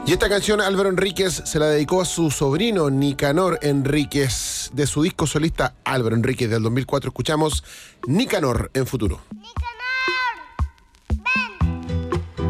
Y esta canción Álvaro Enríquez se la dedicó a su sobrino Nicanor Enríquez. De su disco solista Álvaro Enríquez del 2004 escuchamos Nicanor en Futuro.